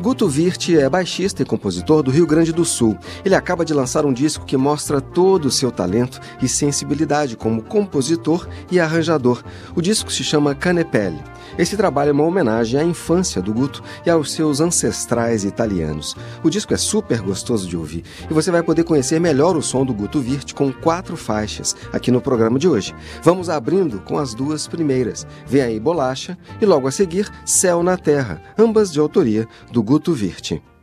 Guto Virte é baixista e compositor do Rio Grande do Sul. Ele acaba de lançar um disco que mostra todo o seu talento e sensibilidade como compositor e arranjador. O disco se chama Canepelle. Esse trabalho é uma homenagem à infância do Guto e aos seus ancestrais italianos. O disco é super gostoso de ouvir e você vai poder conhecer melhor o som do Guto Virte com 4 faixas aqui no programa de hoje. Vamos abrindo com as 2 primeiras. Vem aí Bolacha e logo a seguir Céu na Terra, ambas de autoria do Guto Virte.